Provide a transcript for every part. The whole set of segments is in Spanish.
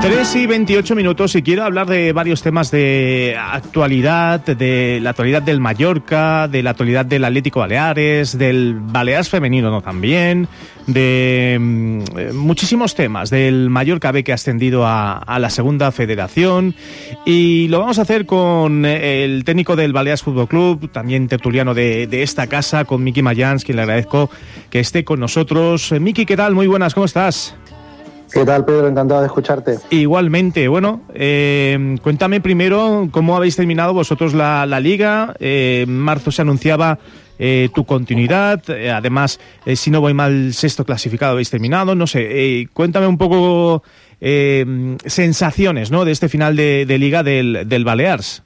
3:28 y quiero hablar de varios temas de actualidad, de la actualidad del Mallorca, de la actualidad del Atlético Baleares, del Baleares femenino, ¿no? También, de muchísimos temas, del Mallorca B que ha ascendido a la segunda federación, y lo vamos a hacer con el técnico del Baleares Fútbol Club, también tertuliano de esta casa, con Miki Mayans, quien le agradezco que esté con nosotros. Miki, ¿qué tal? Muy buenas, ¿cómo estás? ¿Qué tal, Pedro? Encantado de escucharte. Igualmente. Bueno, cuéntame primero cómo habéis terminado vosotros la liga. En marzo se anunciaba tu continuidad. Además, si no voy mal, sexto clasificado habéis terminado. No sé, cuéntame un poco sensaciones, ¿no?, de este final de liga del Baleares.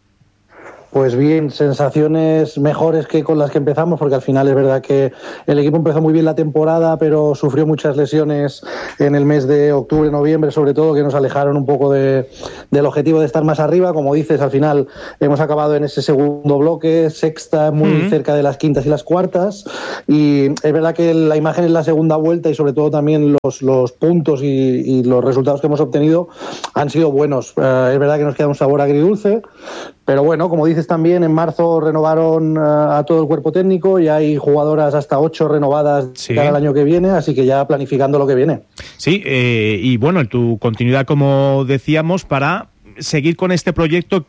Pues bien, sensaciones mejores que con las que empezamos, porque al final es verdad que el equipo empezó muy bien la temporada, pero sufrió muchas lesiones en el mes de octubre, noviembre, sobre todo, que nos alejaron un poco del objetivo de estar más arriba. Como dices, al final hemos acabado en ese segundo bloque, sexta, muy cerca de las quintas y las cuartas, y es verdad que la imagen en la segunda vuelta y sobre todo también los puntos y los resultados que hemos obtenido han sido buenos. Es verdad que nos queda un sabor agridulce, pero bueno, como dices también, en marzo renovaron a todo el cuerpo técnico y hay jugadoras hasta 8 renovadas para el año que viene, así que ya planificando lo que viene. Sí, y bueno, en tu continuidad, como decíamos, para seguir con este proyecto,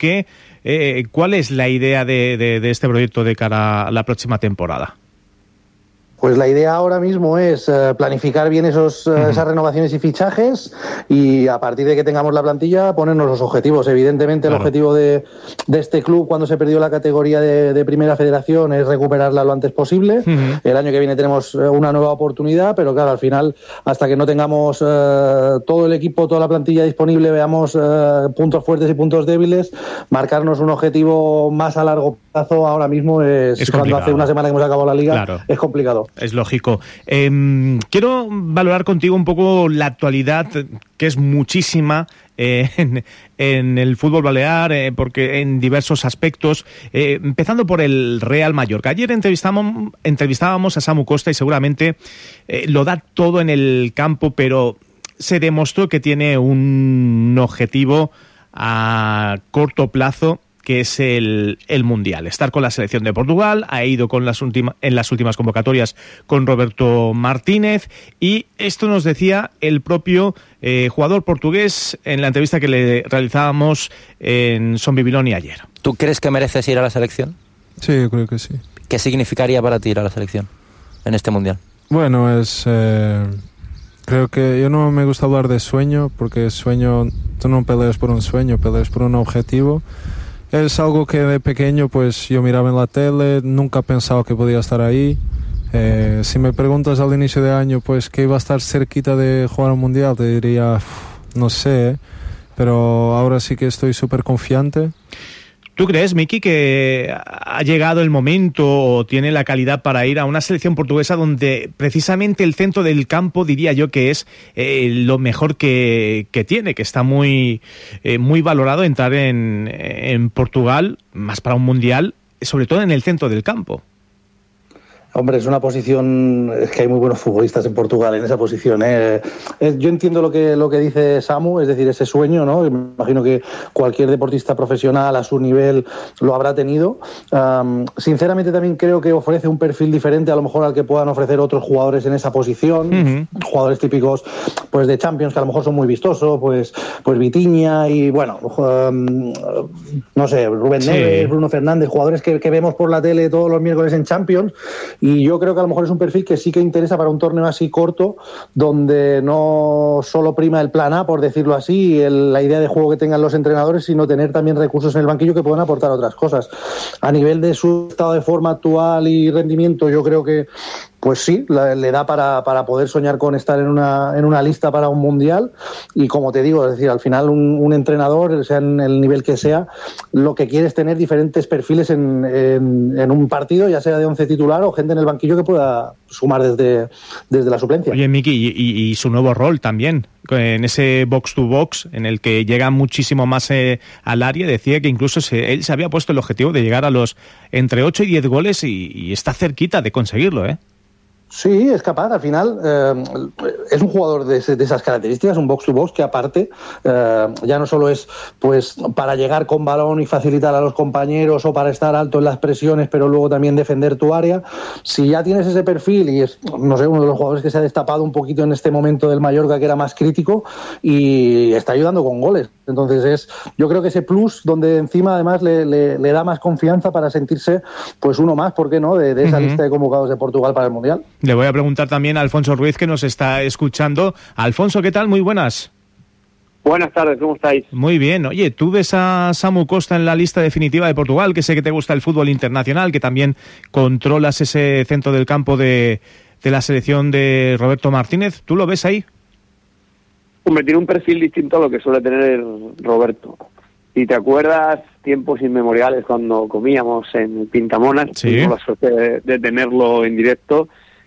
¿cuál es la idea de este proyecto de cara a la próxima temporada? Pues la idea ahora mismo es planificar bien esas renovaciones y fichajes, y a partir de que tengamos la plantilla ponernos los objetivos. Evidentemente, claro, el objetivo de este club, cuando se perdió la categoría de primera federación, es recuperarla lo antes posible. El año que viene tenemos una nueva oportunidad, pero claro, al final, hasta que no tengamos todo el equipo, toda la plantilla disponible, veamos puntos fuertes y puntos débiles, marcarnos un objetivo más a largo plazo ahora mismo es cuando hace una semana que hemos acabado la liga, claro, es complicado. Es lógico. Quiero valorar contigo un poco la actualidad, que es muchísima en el fútbol balear, porque en diversos aspectos, empezando por el Real Mallorca. Ayer entrevistábamos a Samu Costa y seguramente lo da todo en el campo, pero se demostró que tiene un objetivo a corto plazo, que es el Mundial, estar con la selección de Portugal. Ha ido en las últimas convocatorias con Roberto Martínez, y esto nos decía el propio jugador portugués en la entrevista que le realizábamos en Son Bibiloni ayer. ¿Tú crees que mereces ir a la selección? Sí, yo creo que sí. ¿Qué significaría para ti ir a la selección en este Mundial? Bueno, creo que yo no me gusta hablar de sueño, porque sueño, tú no peleas por un sueño, peleas por un objetivo. Es algo que de pequeño pues yo miraba en la tele, nunca pensaba que podía estar ahí. Si me preguntas al inicio de año pues que iba a estar cerquita de jugar un mundial, te diría, no sé, pero ahora sí que estoy súper confiante. ¿Tú crees, Miki, que ha llegado el momento o tiene la calidad para ir a una selección portuguesa donde precisamente el centro del campo, diría yo, que es lo mejor que tiene, que está muy valorado entrar en Portugal, más para un mundial, sobre todo en el centro del campo? Hombre, es una posición, es que hay muy buenos futbolistas en Portugal en esa posición. Yo entiendo lo que dice Samu, es decir, ese sueño, ¿no? Me imagino que cualquier deportista profesional a su nivel lo habrá tenido. Sinceramente también creo que ofrece un perfil diferente a lo mejor al que puedan ofrecer otros jugadores en esa posición, jugadores típicos pues de Champions, que a lo mejor son muy vistosos, pues Vitinha y bueno, no sé, Rubén Neves, Bruno Fernández, jugadores que vemos por la tele todos los miércoles en Champions. Y yo creo que a lo mejor es un perfil que sí que interesa para un torneo así corto, donde no solo prima el plan A, por decirlo así, la idea de juego que tengan los entrenadores, sino tener también recursos en el banquillo que puedan aportar otras cosas. A nivel de su estado de forma actual y rendimiento, yo creo que pues sí, le da para poder soñar con estar en una lista para un mundial. Y como te digo, es decir, al final un entrenador, sea en el nivel que sea, lo que quiere es tener diferentes perfiles en un partido, ya sea de 11 titular o gente en el banquillo que pueda sumar desde la suplencia. Oye, Miki, y su nuevo rol también, en ese box to box, en el que llega muchísimo más al área. Decía que incluso él se había puesto el objetivo de llegar a los entre 8 y 10 goles y está cerquita de conseguirlo, ¿eh? Sí, es capaz. Al final es un jugador de esas características, un box-to-box que aparte ya no solo es pues para llegar con balón y facilitar a los compañeros o para estar alto en las presiones, pero luego también defender tu área. Si ya tienes ese perfil y es, no sé, uno de los jugadores que se ha destapado un poquito en este momento del Mallorca, que era más crítico, y está ayudando con goles. Entonces yo creo que ese plus donde encima además le da más confianza para sentirse pues uno más, ¿por qué no?, de esa lista de convocados de Portugal para el Mundial. Le voy a preguntar también a Alfonso Ruiz, que nos está escuchando. Alfonso, ¿qué tal? Muy buenas. Buenas tardes, ¿cómo estáis? Muy bien. Oye, ¿tú ves a Samu Costa en la lista definitiva de Portugal? Que sé que te gusta el fútbol internacional, que también controlas ese centro del campo de la selección de Roberto Martínez. ¿Tú lo ves ahí? Hombre, tiene un perfil distinto a lo que suele tener Roberto. Si te acuerdas, tiempos inmemoriales cuando comíamos en Pintamonas, tuvimos la suerte de tenerlo en directo,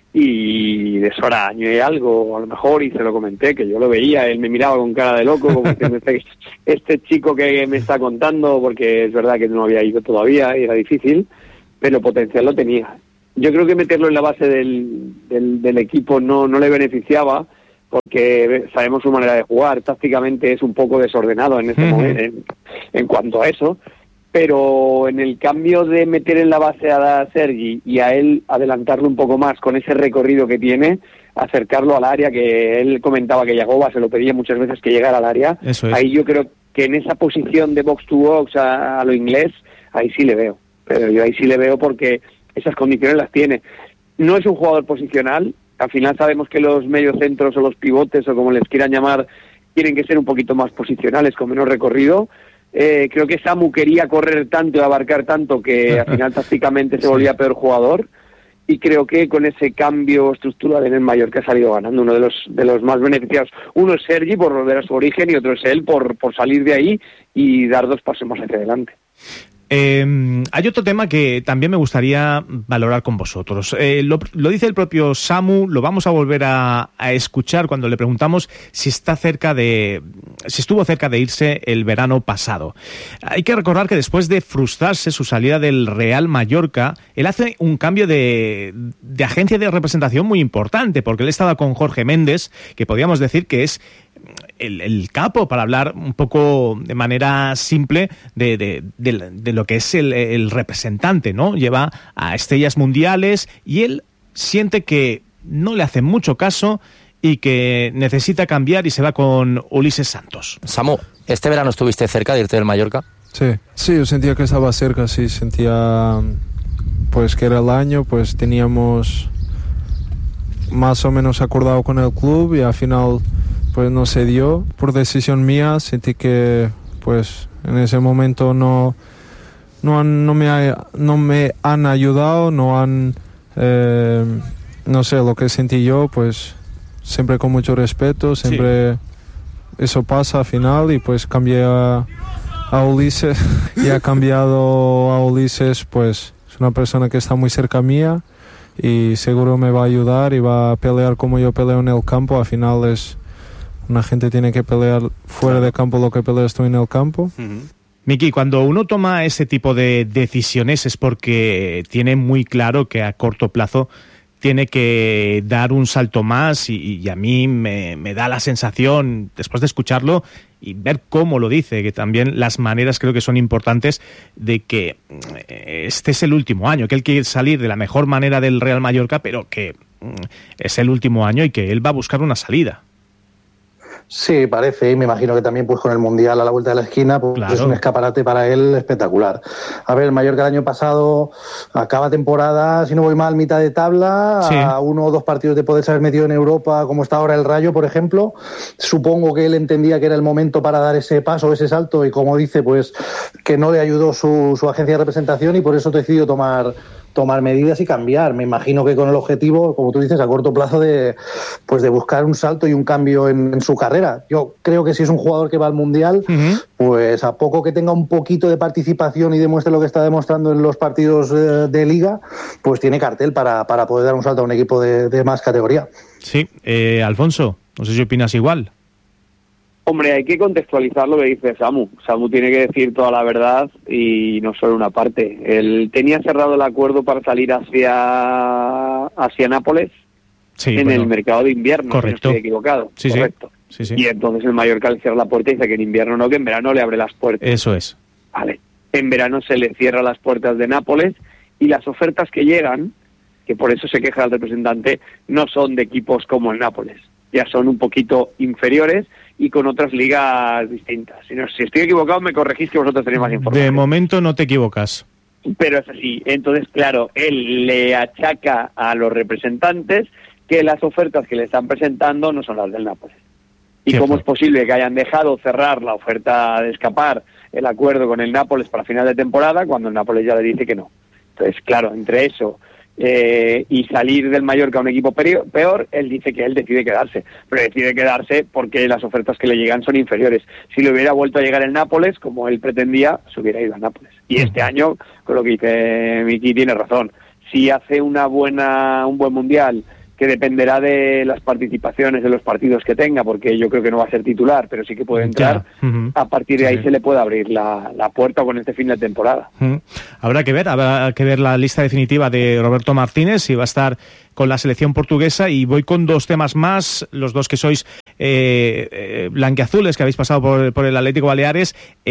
y de eso era año y algo, a lo mejor, y se lo comenté, que yo lo veía, él me miraba con cara de loco, como diciendo, este chico que me está contando, porque es verdad que no había ido todavía y era difícil, pero potencial lo tenía. Yo creo que meterlo en la base del equipo no le beneficiaba, porque sabemos su manera de jugar, tácticamente es un poco desordenado en este momento en cuanto a eso, pero en el cambio de meter en la base a Sergi y a él adelantarlo un poco más con ese recorrido que tiene, acercarlo al área, que él comentaba que Yagoba se lo pedía muchas veces que llegara al área. Eso es. Ahí yo creo que en esa posición de box to box a lo inglés, ahí sí le veo, pero yo ahí sí le veo porque esas condiciones las tiene. No es un jugador posicional. Al final sabemos que los mediocentros o los pivotes, o como les quieran llamar, tienen que ser un poquito más posicionales, con menos recorrido. Creo que Samu quería correr tanto y abarcar tanto que al final tácticamente se volvía peor jugador, y creo que con ese cambio estructural en el Mallorca ha salido ganando. Uno de los más beneficiados. Uno es Sergi por volver a su origen, y otro es él por salir de ahí y dar dos pasos más hacia adelante. Hay otro tema que también me gustaría valorar con vosotros. Lo dice el propio Samu, lo vamos a volver a escuchar cuando le preguntamos si estuvo cerca de irse el verano pasado. Hay que recordar que después de frustrarse su salida del Real Mallorca, él hace un cambio de agencia de representación muy importante, porque él estaba con Jorge Méndez, que podríamos decir que es el capo, para hablar un poco de manera simple de lo que es el representante, ¿no? Lleva a estrellas mundiales y él siente que no le hacen mucho caso y que necesita cambiar, y se va con Ulises Santos. Samu, ¿este verano estuviste cerca de irte del Mallorca? Sí, yo sentía que estaba cerca, sí, sentía pues que era el año, pues teníamos más o menos acordado con el club, y al final pues no se dio por decisión mía. Sentí que pues en ese momento no me han ayudado, no han no sé, lo que sentí yo, pues siempre con mucho respeto, siempre eso pasa al final, y pues cambié a Ulises y ha cambiado a Ulises, pues es una persona que está muy cerca mía y seguro me va a ayudar y va a pelear como yo peleo en el campo. Al final una gente tiene que pelear fuera de campo lo que peleas tú en el campo. Miki, cuando uno toma ese tipo de decisiones es porque tiene muy claro que a corto plazo tiene que dar un salto más, y a mí me da la sensación, después de escucharlo y ver cómo lo dice, que también las maneras creo que son importantes, de que este es el último año, que él quiere salir de la mejor manera del Real Mallorca, pero que es el último año y que él va a buscar una salida. Sí, parece, y me imagino que también pues con el Mundial a la vuelta de la esquina, pues claro, es un escaparate para él espectacular. A ver, el Mallorca el año pasado acaba temporada, si no voy mal, mitad de tabla, a 1 o 2 partidos de poderse haber metido en Europa, como está ahora el Rayo, por ejemplo. Supongo que él entendía que era el momento para dar ese paso, ese salto, y como dice, pues que no le ayudó su agencia de representación, y por eso decidió tomar medidas y cambiar. Me imagino que con el objetivo, como tú dices, a corto plazo de buscar un salto y un cambio en su carrera. Yo creo que si es un jugador que va al Mundial, pues a poco que tenga un poquito de participación y demuestre lo que está demostrando en los partidos de Liga, pues tiene cartel para poder dar un salto a un equipo de más categoría. Sí, Alfonso, no sé si opinas igual. Hombre, hay que contextualizar lo que dice Samu. Samu tiene que decir toda la verdad y no solo una parte. Él tenía cerrado el acuerdo para salir hacia Nápoles, en el mercado de invierno, correcto. si no estoy equivocado. Sí, correcto. Sí. Y entonces el Mallorca le cierra la puerta y dice que en invierno no, que en verano le abre las puertas. Eso es. Vale. En verano se le cierra las puertas de Nápoles y las ofertas que llegan, que por eso se queja el representante, no son de equipos como el Nápoles. Ya son un poquito inferiores y con otras ligas distintas. Si estoy equivocado, me corregís, que vosotros tenéis más información. De momento no te equivocas. Pero es así. Entonces, claro, él le achaca a los representantes que las ofertas que le están presentando no son las del Nápoles. ¿Y Cierto. cómo es posible que hayan dejado cerrar la oferta de escapar, el acuerdo con el Nápoles para final de temporada, cuando el Nápoles ya le dice que no? Entonces, claro, entre eso y salir del Mallorca a un equipo peor, él dice que él decide quedarse. Pero decide quedarse porque las ofertas que le llegan son inferiores. Si le hubiera vuelto a llegar el Nápoles, como él pretendía, se hubiera ido a Nápoles. Y este año, con lo que dice Miki, tiene razón. Si hace un buen mundial, que dependerá de las participaciones de los partidos que tenga, porque yo creo que no va a ser titular, pero sí que puede entrar. A partir de ahí se le puede abrir la puerta con este fin de temporada. Habrá que ver la lista definitiva de Roberto Martínez, si va a estar con la selección portuguesa. Y voy con dos temas más, los dos que sois blanquiazules, que habéis pasado por el Atlético Baleares.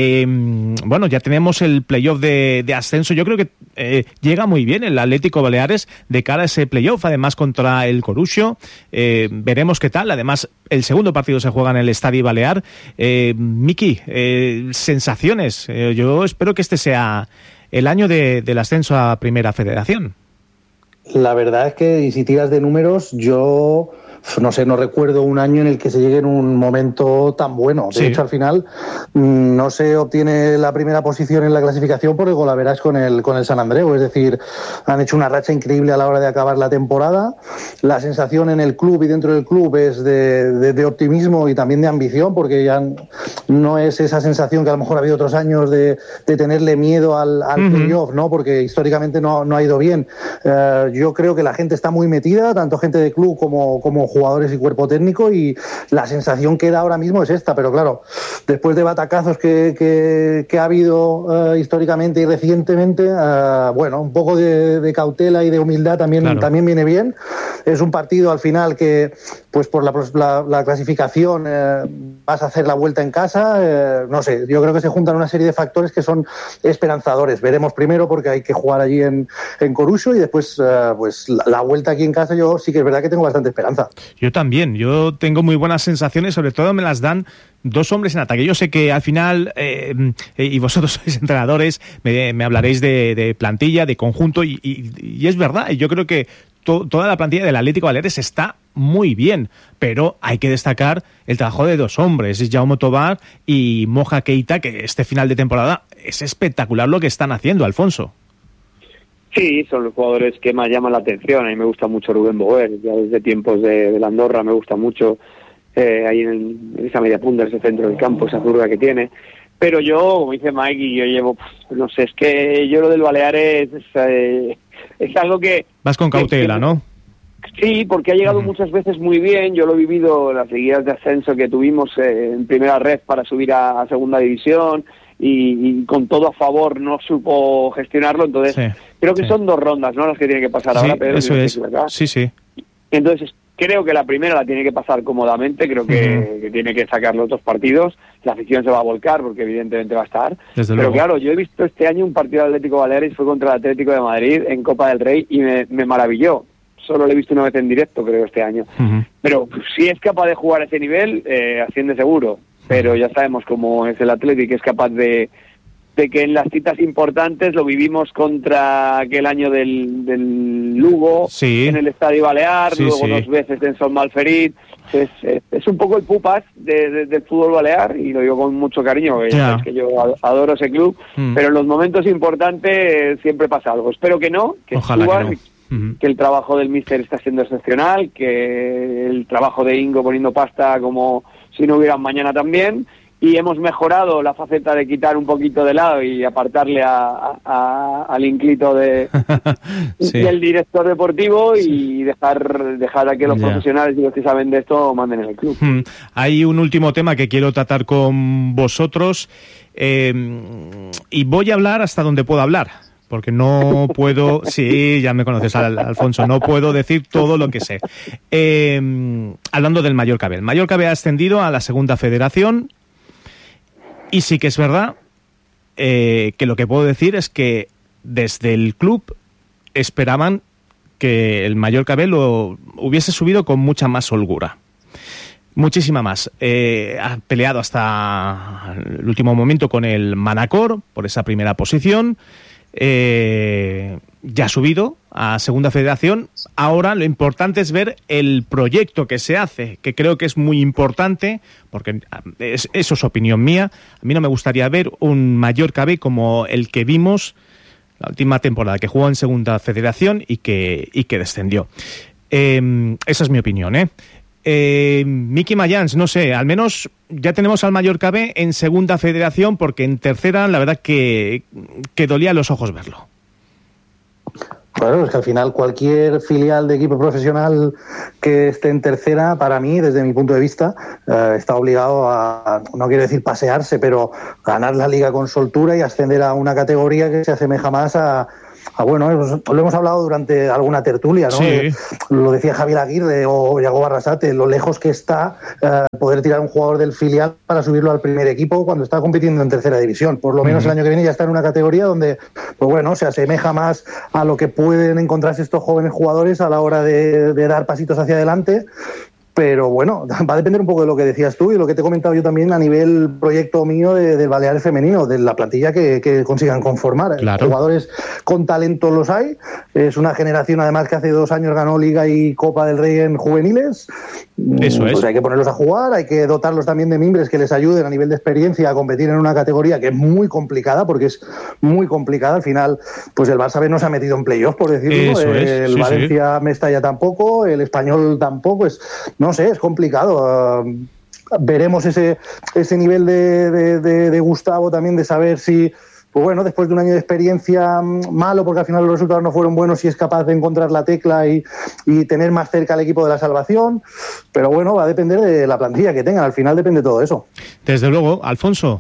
Bueno, ya tenemos el playoff de ascenso. Yo creo que llega muy bien el Atlético Baleares de cara a ese playoff, además contra el Coruxo. Veremos qué tal. Además, el segundo partido se juega en el Estadio Balear. Miki, sensaciones. Yo espero que este sea el año del ascenso a Primera Federación. La verdad es que, y si tiras de números, yo no recuerdo un año en el que se llegue en un momento tan bueno. De hecho, al final no se obtiene la primera posición en la clasificación por el golaveras con el San Andreu. Es decir, han hecho una racha increíble a la hora de acabar la temporada. La sensación en el club y dentro del club es de optimismo y también de ambición, porque ya no es esa sensación que a lo mejor ha habido otros años de tenerle miedo al playoff, ¿no? Porque históricamente no ha ido bien. Yo creo que la gente está muy metida, tanto gente de club como jugadores y cuerpo técnico, y la sensación que da ahora mismo es esta. Pero claro, después de batacazos que ha habido históricamente y recientemente, bueno, un poco de cautela y de humildad también viene bien. Es un partido al final que, pues por la clasificación, vas a hacer la vuelta en casa. No sé, yo creo que se juntan una serie de factores que son esperanzadores. Veremos primero, porque hay que jugar allí en Coruxo, y después pues la vuelta aquí en casa. Yo sí que es verdad que tengo bastante esperanza. Yo también, yo tengo muy buenas sensaciones, sobre todo me las dan dos hombres en ataque. Yo sé que al final, y vosotros sois entrenadores, me hablaréis de plantilla, de conjunto, y es verdad, y yo creo que toda la plantilla del Atlético Baleares está muy bien, pero hay que destacar el trabajo de dos hombres, Jaume Tobar y Moja Keita, que este final de temporada es espectacular lo que están haciendo, Alfonso. Sí, son los jugadores que más llaman la atención. A mí me gusta mucho Rubén Boer, ya desde tiempos de la Andorra me gusta mucho ahí en esa media punta, ese centro del campo, esa zurda que tiene. Pero yo, como dice Mike, y yo llevo, no sé, es que yo lo del Baleares es algo que... Vas con cautela, ¿no? Sí, porque ha llegado muchas veces muy bien. Yo lo he vivido en las seguidas de ascenso que tuvimos en primera red para subir a segunda división, y con todo a favor no supo gestionarlo. Entonces creo que son dos rondas, ¿no?, las que tiene que pasar ahora, Pedro. Eso es, sí. Entonces creo que la primera la tiene que pasar cómodamente. Creo que tiene que sacar los dos partidos. La afición se va a volcar porque evidentemente va a estar. Pero claro, yo he visto este año un partido de Atlético Baleares, fue contra el Atlético de Madrid en Copa del Rey, y me maravilló. Solo lo he visto una vez en directo, creo, este año. Pero si es capaz de jugar a ese nivel, asciende seguro. Pero ya sabemos cómo es el Atlético, que es capaz de que en las citas importantes, lo vivimos contra aquel año del Lugo, en el Estadio Balear, luego 2 veces en Son Malferit. Es un poco el pupas del fútbol balear, y lo digo con mucho cariño, que sabes que yo adoro ese club, pero en los momentos importantes siempre pasa algo. Espero que no, que suban, que el trabajo del míster está siendo excepcional, que el trabajo de Ingo poniendo pasta como si no hubiera mañana también, y hemos mejorado la faceta de quitar un poquito de lado y apartarle al inclito del director deportivo, y dejar a que los profesionales y los que saben de esto manden en el club. Hay un último tema que quiero tratar con vosotros, y voy a hablar hasta donde pueda hablar, porque no puedo... Sí, ya me conoces, Alfonso, no puedo decir todo lo que sé. Hablando del Mallorca B. El Mallorca B ha ascendido a la segunda federación y sí que es verdad que lo que puedo decir es que desde el club esperaban que el Mallorca B lo hubiese subido con mucha más holgura. Muchísima más. Ha peleado hasta el último momento con el Manacor por esa primera posición. Ya ha subido a segunda federación. Ahora lo importante es ver el proyecto que se hace, que creo que es muy importante, porque eso es opinión mía. A mí no me gustaría ver un Mallorca B como el que vimos la última temporada, que jugó en segunda federación y que descendió. Esa es mi opinión, Miki Mayans, no sé, al menos ya tenemos al Mallorca B en segunda federación, porque en tercera la verdad que dolía los ojos verlo. Claro, es que al final cualquier filial de equipo profesional que esté en tercera, para mí, desde mi punto de vista, está obligado a, no quiero decir pasearse, pero ganar la liga con soltura y ascender a una categoría que se asemeja más a bueno, lo hemos hablado durante alguna tertulia, ¿no? Sí. Lo decía Javier Aguirre o Iago Barrasate, lo lejos que está poder tirar un jugador del filial para subirlo al primer equipo cuando está compitiendo en tercera división. Por lo menos el año que viene ya está en una categoría donde, pues bueno, se asemeja más a lo que pueden encontrarse estos jóvenes jugadores a la hora de dar pasitos hacia adelante. Pero bueno, va a depender un poco de lo que decías tú y lo que te he comentado yo también a nivel proyecto mío del Baleares femenino, de la plantilla que consigan conformar. Claro. Jugadores con talento los hay. Es una generación además que hace 2 años ganó Liga y Copa del Rey en juveniles. Eso es. Pues hay que ponerlos a jugar, hay que dotarlos también de mimbres que les ayuden a nivel de experiencia a competir en una categoría que es muy complicada, porque es muy complicada. Al final, pues el Barça B no se ha metido en playoff, por decirlo. Eso es. El Sí, Valencia Mestalla tampoco, el Español tampoco. No sé, es complicado. Veremos ese nivel de Gustavo también, de saber si, pues bueno, después de un año de experiencia malo, porque al final los resultados no fueron buenos, si es capaz de encontrar la tecla y tener más cerca al equipo de la salvación. Pero bueno, va a depender de la plantilla que tengan. Al final depende todo eso. Desde luego, Alfonso.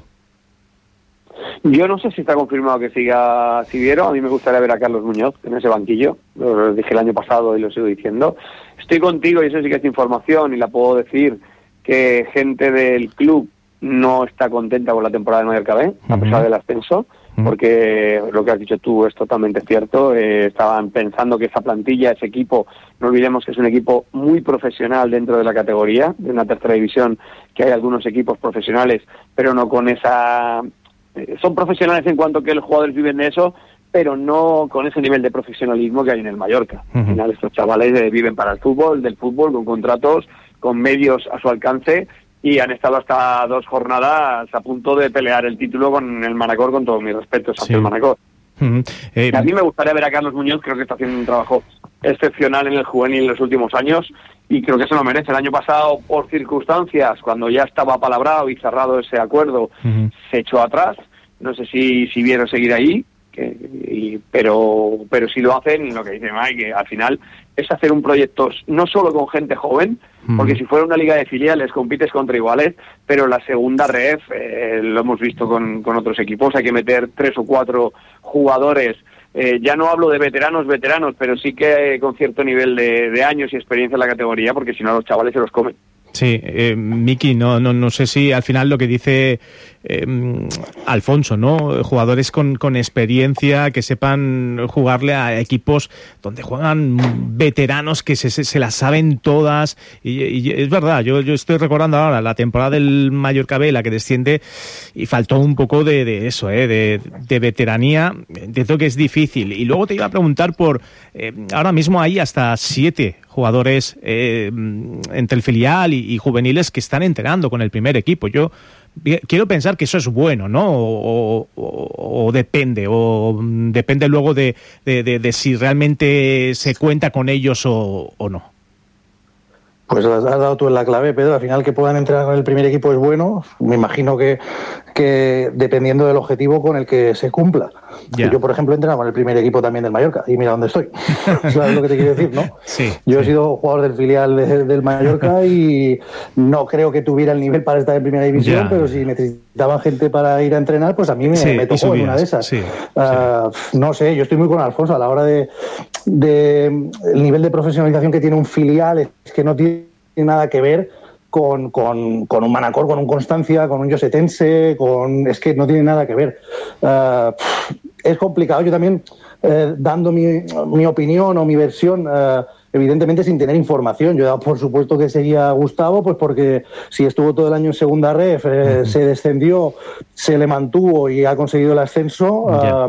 Yo no sé si está confirmado que siga Siviero. A mí me gustaría ver a Carlos Muñoz en ese banquillo. Lo dije el año pasado y lo sigo diciendo. Estoy contigo, y eso sí que es información y la puedo decir, que gente del club no está contenta con la temporada del Mallorca B, a pesar del ascenso, porque lo que has dicho tú es totalmente cierto. Estaban pensando que esa plantilla, ese equipo, no olvidemos que es un equipo muy profesional dentro de la categoría, de una tercera división, que hay algunos equipos profesionales, pero no con esa... son profesionales en cuanto que los jugadores viven de eso, pero no con ese nivel de profesionalismo que hay en el Mallorca. Al final estos chavales viven para el fútbol, del fútbol, con contratos, con medios a su alcance, y han estado hasta 2 jornadas a punto de pelear el título con el Manacor, con todos mis respetos hacia el Manacor. A mí me gustaría ver a Carlos Muñoz. Creo que está haciendo un trabajo excepcional en el juvenil en los últimos años y creo que se lo merece. El año pasado, por circunstancias, cuando ya estaba apalabrado y cerrado ese acuerdo, se echó atrás. No sé si vieron seguir ahí, pero si lo hacen, lo que dice Mike, que al final es hacer un proyecto no solo con gente joven, porque si fuera una liga de filiales compites contra iguales, pero la segunda ref, lo hemos visto con otros equipos, hay que meter 3 o 4 jugadores. Ya no hablo de veteranos, pero sí que con cierto nivel de años y experiencia en la categoría, porque si no los chavales se los comen. Sí, Miki, no sé si al final lo que dice Alfonso, ¿no? Jugadores con experiencia, que sepan jugarle a equipos donde juegan veteranos que se las saben todas. Y es verdad, yo estoy recordando ahora la temporada del Mallorca B, la que desciende, y faltó un poco de eso, de veteranía. Entiendo que es difícil. Y luego te iba a preguntar por... ahora mismo hay hasta 7 jugadores entre el filial y juveniles que están entrenando con el primer equipo. Yo quiero pensar que eso es bueno, ¿no? O depende luego de si realmente se cuenta con ellos o no. Pues has dado tú en la clave, Pedro. Al final, que puedan entrenar con el primer equipo es bueno. Me imagino que dependiendo del objetivo con el que se cumpla. Yeah. Yo, por ejemplo, he entrenado con el primer equipo también del Mallorca y mira dónde estoy. ¿Sabes lo que te quiero decir, no? Sí. Yo he sido jugador del filial del Mallorca y no creo que tuviera el nivel para estar en primera división, pero si necesitas necesitaban gente para ir a entrenar, pues a mí me tocó en una de esas. No sé, yo estoy muy con Alfonso a la hora de el nivel de profesionalización que tiene un filial, es que no tiene nada que ver con un Manacor, con un Constancia, con un Llosetense, es que no tiene nada que ver. Es complicado. Yo también, dando mi opinión o mi versión, evidentemente sin tener información. Yo he dado por supuesto que seguía a Gustavo, pues porque si estuvo todo el año en segunda ref, se descendió, se le mantuvo y ha conseguido el ascenso,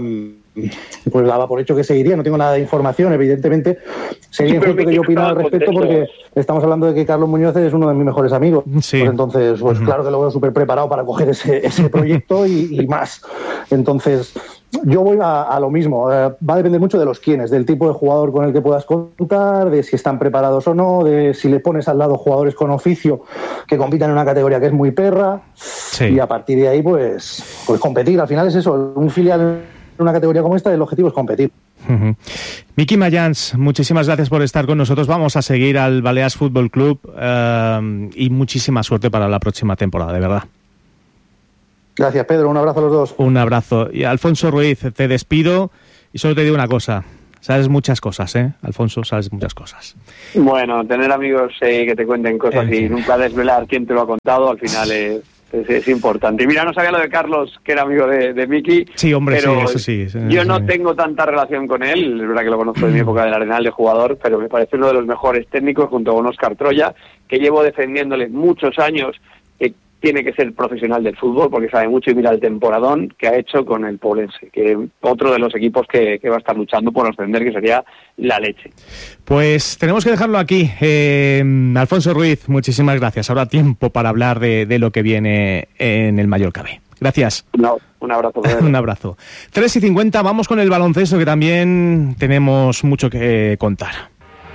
pues daba por hecho que seguiría. No tengo nada de información, evidentemente. Sería injusto que yo opinara al respecto porque estamos hablando de que Carlos Muñoz es uno de mis mejores amigos. Sí. Pues entonces, pues claro que lo veo súper preparado para coger ese proyecto y más. Entonces, yo voy a lo mismo. Va a depender mucho de los quiénes, del tipo de jugador con el que puedas contar, de si están preparados o no, de si le pones al lado jugadores con oficio que compitan en una categoría que es muy perra. Sí. Y a partir de ahí, pues competir. Al final es eso, un filial en una categoría como esta, el objetivo es competir. Miki Mayans, muchísimas gracias por estar con nosotros. Vamos a seguir al Balears Fútbol Club y muchísima suerte para la próxima temporada, de verdad. Gracias, Pedro. Un abrazo a los dos. Un abrazo. Y Alfonso Ruiz, te despido y solo te digo una cosa. Sabes muchas cosas, Alfonso, sabes muchas cosas. Bueno, tener amigos que te cuenten cosas y nunca desvelar quién te lo ha contado, al final es importante. Y mira, no sabía lo de Carlos, que era amigo de Miki. Sí, hombre, pero sí, eso sí. Yo no tengo tanta relación con él, es verdad que lo conozco de mi época del Arenal de jugador, pero me parece uno de los mejores técnicos junto con Óscar Troya, que llevo defendiéndole muchos años, que tiene que ser profesional del fútbol porque sabe mucho y mira el temporadón que ha hecho con el Poblense, que otro de los equipos que va a estar luchando por ascender, que sería la leche. Pues tenemos que dejarlo aquí. Alfonso Ruiz, muchísimas gracias. Habrá tiempo para hablar de lo que viene en el Mallorca B. Gracias. No, un abrazo. Un abrazo. 3:50, vamos con el baloncesto, que también tenemos mucho que contar.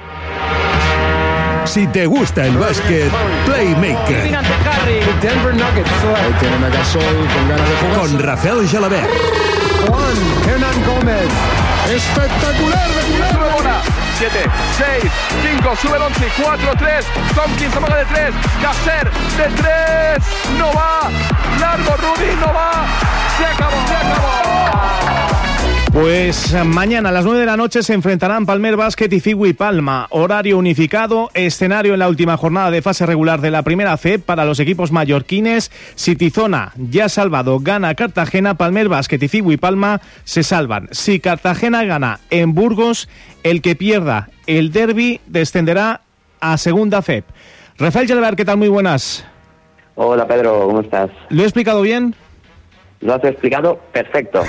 Si te gusta el básquet, Playmaker. Con Rafael Jalabert. Hernán Gómez. Espectacular. 7, 6, 5, sube el 11, 4, 3. Tompkins amaga de 3. Gasser de 3. No va. Largo Rudy, no va. Se acabó. Pues mañana a las 9 de la noche se enfrentarán Palmer Basket y Figui Palma. Horario unificado, escenario en la última jornada de fase regular de la primera C para los equipos mallorquines. Si Tizona ya salvado gana Cartagena, Palmer Basket y Figui Palma se salvan. Si Cartagena gana en Burgos, el que pierda el derbi descenderá a segunda FEP. Rafael Jalabert, ¿qué tal? Muy buenas. Hola Pedro, ¿cómo estás? ¿Lo he explicado bien? Lo has explicado perfecto.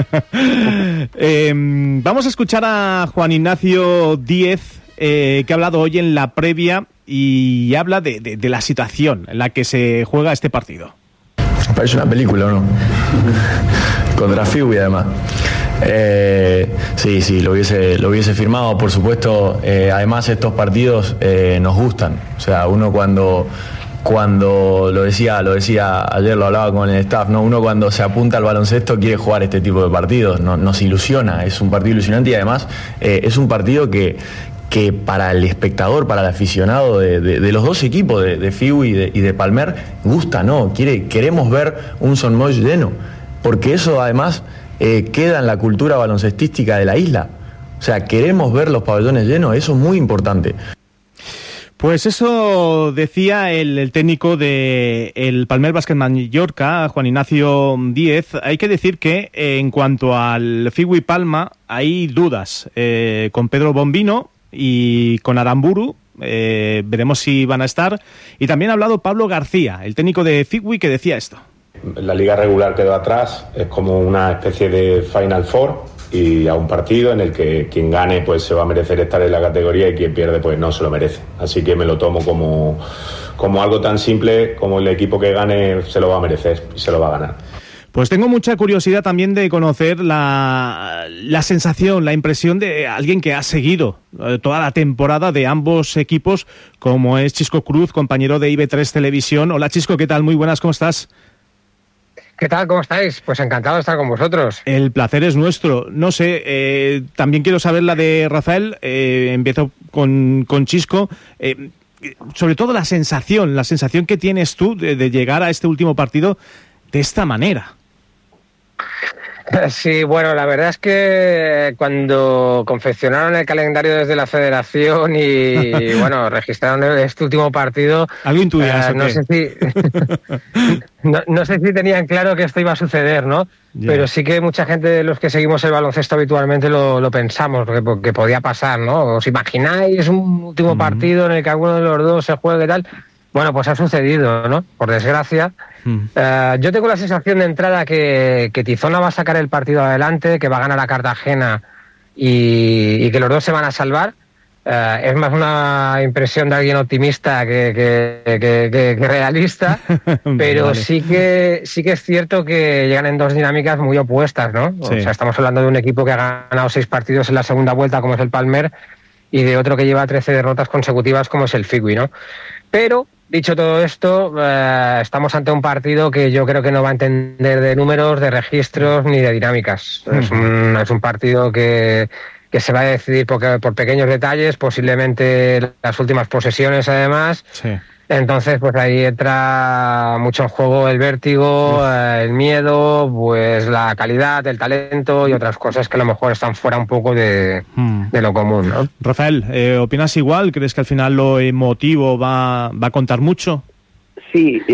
Vamos a escuchar a Juan Ignacio Díez, que ha hablado hoy en la previa y habla de la situación en la que se juega este partido. Parece una película, ¿no? Contra Figui, además. Sí, lo hubiese firmado, por supuesto. Además, estos partidos nos gustan. O sea, uno cuando lo decía ayer, lo hablaba con el staff, ¿no? Uno cuando se apunta al baloncesto quiere jugar este tipo de partidos, nos ilusiona, es un partido ilusionante y además es un partido que para el espectador, para el aficionado de los dos equipos, de Figui y de Palmer, gusta, ¿no? Queremos ver un Son Moix lleno, porque eso además queda en la cultura baloncestística de la isla. O sea, queremos ver los pabellones llenos, eso es muy importante. Pues eso decía el técnico del Palmer Basket Mallorca, Juan Ignacio Díez. Hay que decir que en cuanto al Figui Palma hay dudas con Pedro Bombino y con Aramburu. Veremos si van a estar. Y también ha hablado Pablo García, el técnico de Figui, que decía esto. La liga regular quedó atrás, es como una especie de Final Four y a un partido en el que quien gane pues se va a merecer estar en la categoría y quien pierde pues no se lo merece. Así que me lo tomo como algo tan simple como el equipo que gane se lo va a merecer y se lo va a ganar. Pues tengo mucha curiosidad también de conocer la sensación, la impresión de alguien que ha seguido toda la temporada de ambos equipos, como es Chisco Cruz, compañero de IB3 Televisión. Hola Chisco, ¿qué tal? Muy buenas, ¿cómo estás? ¿Qué tal? ¿Cómo estáis? Pues encantado de estar con vosotros. El placer es nuestro. No sé, también quiero saber la de Rafael. Empiezo con Chisco. Sobre todo la sensación que tienes tú de llegar a este último partido de esta manera. Sí, bueno, la verdad es que cuando confeccionaron el calendario desde la federación y bueno, registraron este último partido, algo intuías, no sé si tenían claro que esto iba a suceder, ¿no? Yeah. Pero sí que mucha gente de los que seguimos el baloncesto habitualmente lo pensamos, que podía pasar, ¿no? ¿Os imagináis un último partido en el que alguno de los dos se juegue y tal? Bueno, pues ha sucedido, ¿no? Por desgracia. Yo tengo la sensación de entrada que Tizona va a sacar el partido adelante, que va a ganar a Cartagena y que los dos se van a salvar. Es más una impresión de alguien optimista que realista, pero vale. sí que es cierto que llegan en dos dinámicas muy opuestas, ¿no? Sí. O sea, estamos hablando de un equipo que ha ganado 6 partidos en la segunda vuelta, como es el Palmer, y de otro que lleva 13 derrotas consecutivas, como es el Figui, ¿no? Pero, dicho todo esto, estamos ante un partido que yo creo que no va a entender de números, de registros ni de dinámicas. Es un partido que se va a decidir por pequeños detalles, posiblemente las últimas posesiones además. Sí. Entonces, pues ahí entra mucho en juego el vértigo, el miedo, pues la calidad, el talento y otras cosas que a lo mejor están fuera un poco de lo común, ¿no? Rafael, ¿opinas igual? ¿Crees que al final lo emotivo va a contar mucho? Sí,